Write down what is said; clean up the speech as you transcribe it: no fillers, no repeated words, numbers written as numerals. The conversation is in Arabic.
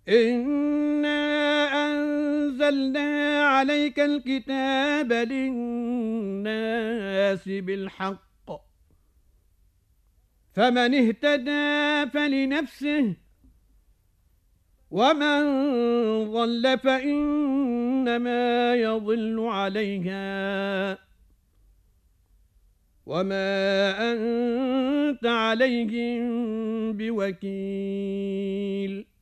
إنا أنزلنا عليك الكتاب للناس بالحق فمن اهتدى فلنفسه ومن ضل فإنما يضل عليها وما أنت عليهم بوكيل